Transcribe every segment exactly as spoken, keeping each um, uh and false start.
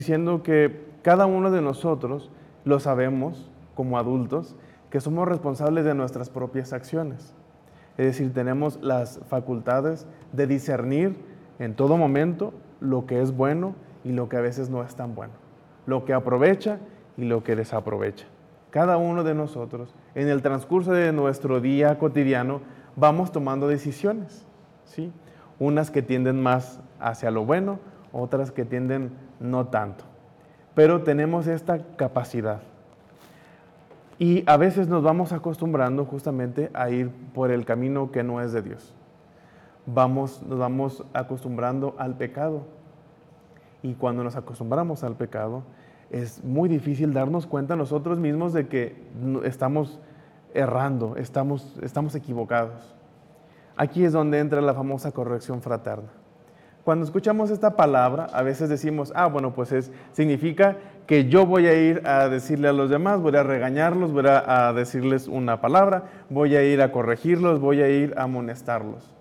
diciendo que cada uno de nosotros lo sabemos como adultos, que somos responsables de nuestras propias acciones. Es decir, tenemos las facultades de discernir en todo momento lo que es bueno y lo que a veces no es tan bueno, lo que aprovecha y lo que desaprovecha. Cada uno de nosotros, en el transcurso de nuestro día cotidiano, vamos tomando decisiones, ¿sí? Unas que tienden más hacia lo bueno, otras que tienden no tanto. Pero tenemos esta capacidad. Y a veces nos vamos acostumbrando justamente a ir por el camino que no es de Dios. Vamos, nos vamos acostumbrando al pecado. Y cuando nos acostumbramos al pecado, es muy difícil darnos cuenta nosotros mismos de que estamos errando, estamos, estamos equivocados. Aquí es donde entra la famosa corrección fraterna. Cuando escuchamos esta palabra, a veces decimos, ah, bueno, pues es, significa que yo voy a ir a decirle a los demás, voy a regañarlos, voy a, a decirles una palabra, voy a ir a corregirlos, voy a ir a amonestarlos.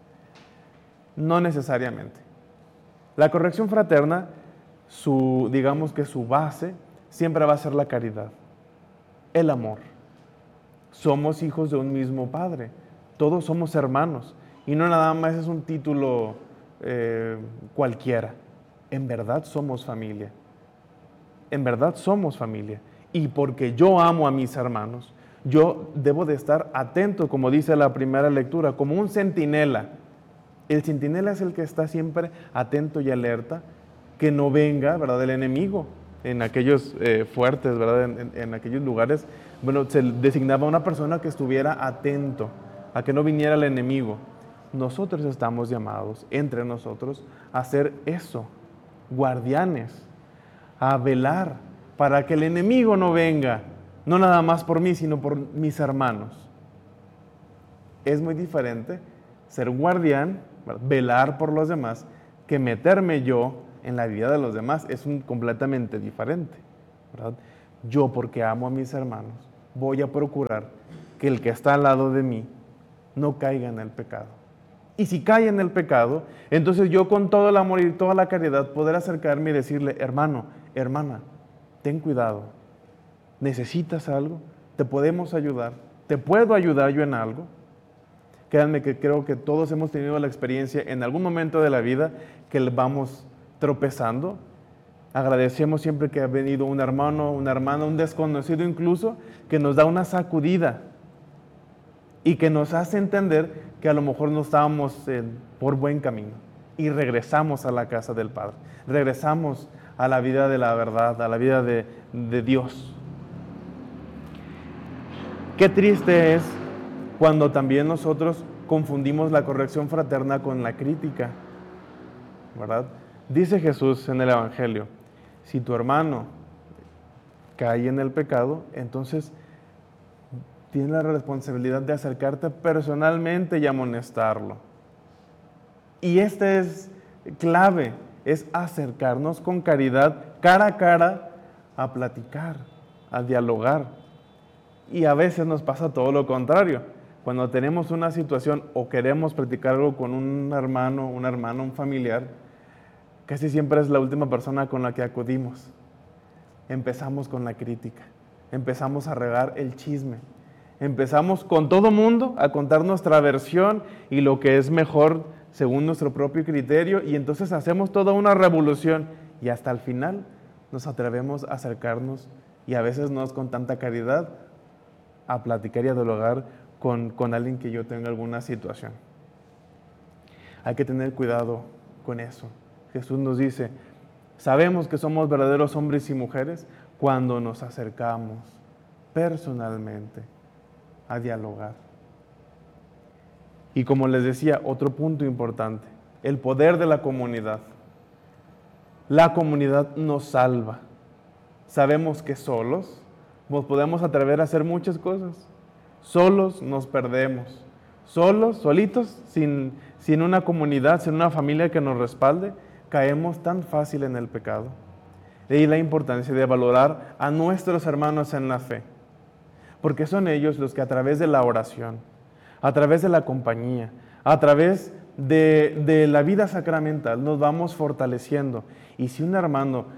No necesariamente. La corrección fraterna, su, digamos que su base, siempre va a ser la caridad, el amor. Somos hijos de un mismo Padre, todos somos hermanos, y no nada más es un título eh, cualquiera. En verdad somos familia, en verdad somos familia, y porque yo amo a mis hermanos, yo debo de estar atento, como dice la primera lectura, como un centinela. El centinela es el que está siempre atento y alerta, que no venga, ¿verdad?, el enemigo en aquellos eh, fuertes, ¿verdad?, en, en, en aquellos lugares. Bueno, se designaba una persona que estuviera atento a que no viniera el enemigo. Nosotros estamos llamados, entre nosotros, a hacer eso, guardianes, a velar para que el enemigo no venga, no nada más por mí, sino por mis hermanos. Es muy diferente ser un guardián, ¿verdad?, velar por los demás, que meterme yo en la vida de los demás. Es un, completamente diferente, ¿verdad? Yo, porque amo a mis hermanos, voy a procurar que el que está al lado de mí no caiga en el pecado. Y si cae en el pecado, entonces yo con todo el amor y toda la caridad poder acercarme y decirle, hermano, hermana, ten cuidado, ¿necesitas algo? ¿Te podemos ayudar? ¿Te puedo ayudar yo en algo? Créanme que creo que todos hemos tenido la experiencia en algún momento de la vida que vamos tropezando. Agradecemos siempre que ha venido un hermano, una hermana, un desconocido incluso, que nos da una sacudida y que nos hace entender que a lo mejor no estábamos eh, por buen camino, y regresamos a la casa del Padre, regresamos a la vida de la verdad, a la vida de, de Dios. Qué triste es cuando también nosotros confundimos la corrección fraterna con la crítica, ¿verdad? Dice Jesús en el Evangelio, si tu hermano cae en el pecado, entonces tienes la responsabilidad de acercarte personalmente y amonestarlo. Y este es clave, es acercarnos con caridad, cara a cara, a platicar, a dialogar. Y a veces nos pasa todo lo contrario. Cuando tenemos una situación o queremos platicar algo con un hermano, una hermana, un familiar, casi siempre es la última persona con la que acudimos. Empezamos con la crítica, empezamos a regar el chisme, empezamos con todo mundo a contar nuestra versión y lo que es mejor según nuestro propio criterio, y entonces hacemos toda una revolución y hasta el final nos atrevemos a acercarnos, y a veces no es con tanta caridad, a platicar y a dialogar con, con alguien que yo tenga alguna situación. Hay que tener cuidado con eso. Jesús nos dice, sabemos que somos verdaderos hombres y mujeres cuando nos acercamos personalmente a dialogar. Y como les decía, otro punto importante, el poder de la comunidad. La comunidad nos salva. Sabemos que solos nos podemos atrever a hacer muchas cosas. Solos nos perdemos. Solos, solitos, sin, sin una comunidad, sin una familia que nos respalde, caemos tan fácil en el pecado. De ahí la importancia de valorar a nuestros hermanos en la fe, porque son ellos los que a través de la oración, a través de la compañía, a través de, de la vida sacramental nos vamos fortaleciendo. Y si un hermano